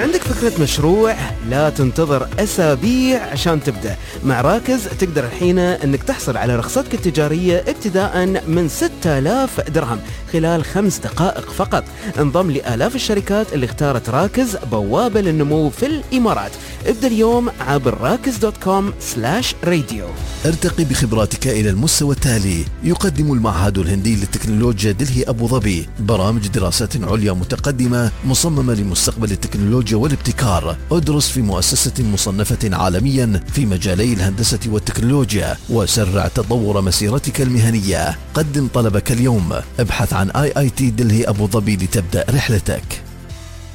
عندك فكرة مشروع؟ لا تنتظر أسابيع عشان تبدأ. مع راكز تقدر الحين أنك تحصل على رخصتك التجارية ابتداء من 6000 درهم خلال 5 دقائق فقط. انضم لآلاف الشركات اللي اختارت راكز بوابة للنمو في الإمارات. ابدأ اليوم عبر rakz.com/radio. ارتقي بخبراتك إلى المستوى التالي. يقدم المعهد الهندي للتكنولوجيا دلهي أبو ظبي برامج دراسات عليا متقدمة مصممة لمستقبل التكنولوجيا والابتكار. ادرس في مؤسسة مصنفة عالميا في مجالي الهندسة والتكنولوجيا وسرع تطور مسيرتك المهنية. قدم طلبك اليوم. ابحث عن IIT دلهي أبو ظبي لتبدأ رحلتك.